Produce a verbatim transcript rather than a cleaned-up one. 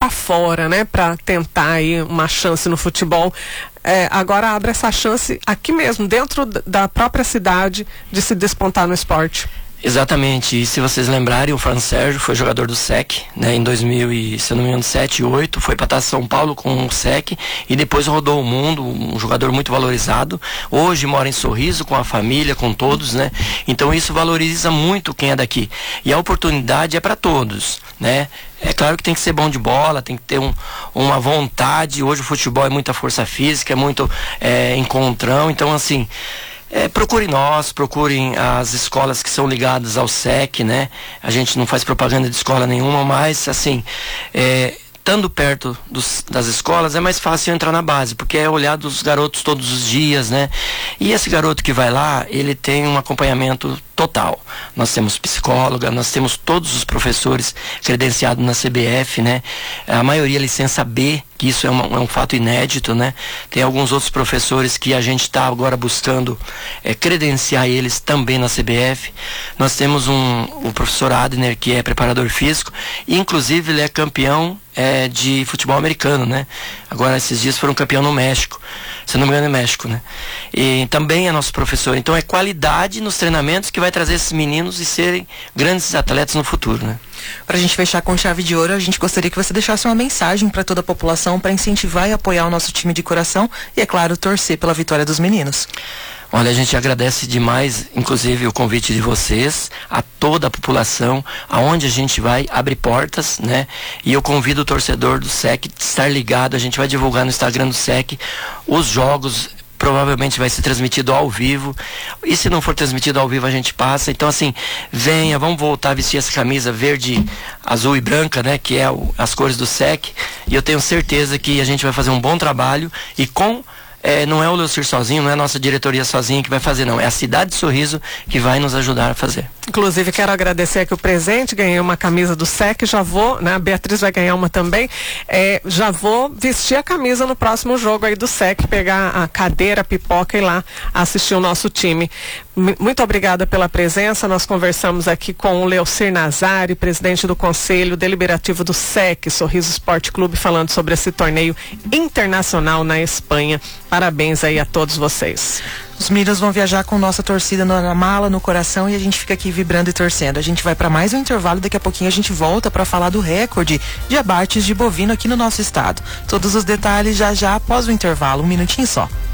para fora, né, para tentar aí uma chance no futebol. É, agora abre essa chance aqui mesmo, dentro da própria cidade, de se despontar no esporte. Exatamente, e se vocês lembrarem, o Fran Sérgio foi jogador do S E C, né, em dois mil e, se eu não me engano, sete e oito, foi para estar São Paulo com o S E C e depois rodou o mundo, um jogador muito valorizado. Hoje mora em Sorriso com a família, com todos, né? Então isso valoriza muito quem é daqui. E a oportunidade é para todos, né? É claro que tem que ser bom de bola, tem que ter um, uma vontade. Hoje o futebol é muita força física, é muito é, encontrão, então assim... É, procurem nós, procurem as escolas que são ligadas ao S E C, né? A gente não faz propaganda de escola nenhuma, mas assim, é, estando perto dos, das escolas é mais fácil entrar na base, porque é olhar dos garotos todos os dias, né? E esse garoto que vai lá, ele tem um acompanhamento total. Nós temos psicóloga, nós temos todos os professores credenciados na C B F, né? A maioria licença B, que isso é, uma, é um fato inédito, né? Tem alguns outros professores que a gente está agora buscando é, credenciar eles também na C B F. Nós temos um, o professor Adner, que é preparador físico, e inclusive ele é campeão é, de futebol americano, né? Agora esses dias foram campeão no México, se não me engano é México, né? E também é nosso professor, então é qualidade nos treinamentos que vai trazer esses meninos e serem grandes atletas no futuro, né? Para a gente fechar com chave de ouro, a gente gostaria que você deixasse uma mensagem para toda a população para incentivar e apoiar o nosso time de coração e, é claro, torcer pela vitória dos meninos. Olha, a gente agradece demais, inclusive, o convite de vocês, a toda a população, aonde a gente vai, abre portas, né? E eu convido o torcedor do S E C a estar ligado, a gente vai divulgar no Instagram do S E C os jogos. Provavelmente vai ser transmitido ao vivo, e se não for transmitido ao vivo a gente passa. Então assim, venha, vamos voltar a vestir essa camisa verde, azul e branca, né, que é o, as cores do S E C, e eu tenho certeza que a gente vai fazer um bom trabalho, e com É, não é o Leocir sozinho, não é a nossa diretoria sozinha que vai fazer, não. É a cidade de Sorriso que vai nos ajudar a fazer. Inclusive, quero agradecer aqui o presente, ganhei uma camisa do S E C, já vou, né, a Beatriz vai ganhar uma também, é, já vou vestir a camisa no próximo jogo aí do S E C, pegar a cadeira, a pipoca e ir lá assistir o nosso time. M- muito obrigada pela presença, nós conversamos aqui com o Leocir Nazari, presidente do Conselho Deliberativo do S E C, Sorriso Esporte Clube, falando sobre esse torneio internacional na Espanha. Parabéns aí a todos vocês. Os meninos vão viajar com nossa torcida na mala, no coração, e a gente fica aqui vibrando e torcendo. A gente vai para mais um intervalo, daqui a pouquinho a gente volta para falar do recorde de abates de bovino aqui no nosso estado. Todos os detalhes já já após o intervalo, um minutinho só.